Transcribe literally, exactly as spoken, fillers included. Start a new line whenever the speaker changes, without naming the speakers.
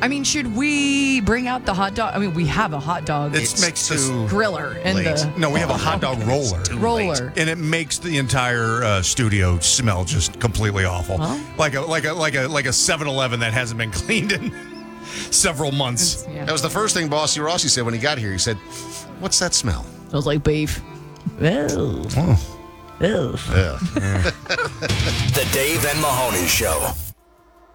I mean, should we bring out the hot dog? I mean, we have a hot dog
It
It's
makes
too
this
griller and
late.
the
no. We have a hot dog roller.
too
roller.
And it makes the entire uh, studio smell just completely awful,
Well.
like a like a like a like a seven eleven that hasn't been cleaned in several months.
Yeah.
That was the first thing Bossy Rossi said when he got here. He said, "What's that smell?"
Smells like beef. Ew.
Oh.
Ew.
Yeah.
The Dave and Mahoney Show.